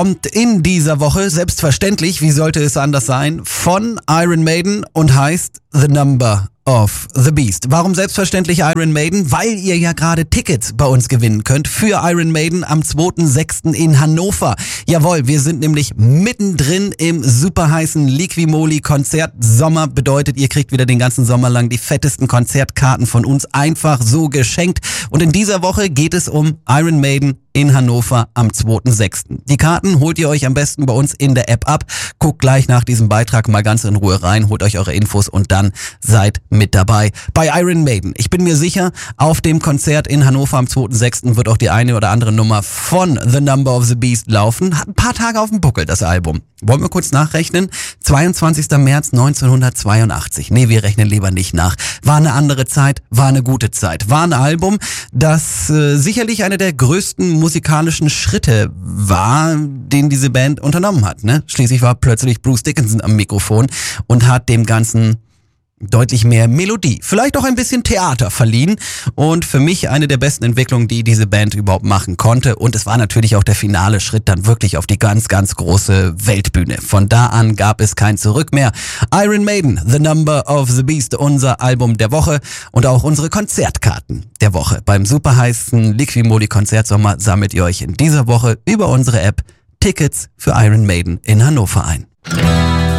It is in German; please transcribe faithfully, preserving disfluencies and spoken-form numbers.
kommt in dieser Woche, selbstverständlich, wie sollte es anders sein, von Iron Maiden und heißt The Number of the Beast. Warum selbstverständlich Iron Maiden? Weil ihr ja gerade Tickets bei uns gewinnen könnt für Iron Maiden am zweiten sechsten in Hannover. Jawohl, wir sind nämlich mittendrin im super heißen Liquimoli-Konzert. Sommer bedeutet, ihr kriegt wieder den ganzen Sommer lang die fettesten Konzertkarten von uns einfach so geschenkt. Und in dieser Woche geht es um Iron Maiden in Hannover am zweiten sechsten Die Karten holt ihr euch am besten bei uns in der App ab. Guckt gleich nach diesem Beitrag mal ganz in Ruhe rein, holt euch eure Infos und dann seid mit dabei bei Iron Maiden. Ich bin mir sicher, auf dem Konzert in Hannover am zweiten sechsten wird auch die eine oder andere Nummer von The Number of the Beast laufen. Hat ein paar Tage auf dem Buckel, das Album. Wollen wir kurz nachrechnen? zweiundzwanzigster März neunzehnhundertzweiundachtzig. Nee, wir rechnen lieber nicht nach. War eine andere Zeit, war eine gute Zeit. War ein Album, das äh, sicherlich eine der größten musikalischen Schritte war, den diese Band unternommen hat. Ne? Schließlich war plötzlich Bruce Dickinson am Mikrofon und hat dem Ganzen deutlich mehr Melodie, vielleicht auch ein bisschen Theater verliehen und für mich eine der besten Entwicklungen, die diese Band überhaupt machen konnte, und es war natürlich auch der finale Schritt dann wirklich auf die ganz, ganz große Weltbühne. Von da an gab es kein Zurück mehr. Iron Maiden, The Number of the Beast, unser Album der Woche und auch unsere Konzertkarten der Woche. Beim superheißen Liquimoli Konzertsommer sammelt ihr euch in dieser Woche über unsere App Tickets für Iron Maiden in Hannover ein.